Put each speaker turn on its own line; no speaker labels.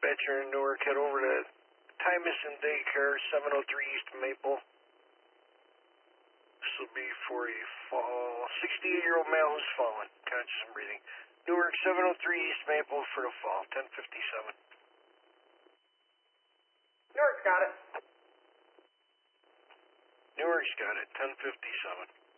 Dispatcher in Newark, head over to Tymosin Daycare, 703 East Maple. This will be for a fall, 68-year-old male who's fallen, conscious and breathing. Newark, 703 East Maple for the fall, 1057.
Newark's got it.
Newark's got it, 1057.